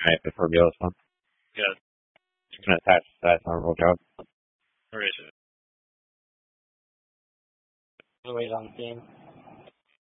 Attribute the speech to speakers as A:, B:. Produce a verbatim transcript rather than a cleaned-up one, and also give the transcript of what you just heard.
A: Alright, before we go this one.
B: Good.
A: Just gonna attach that honorable job.
B: Where is it?
C: Wait on the team.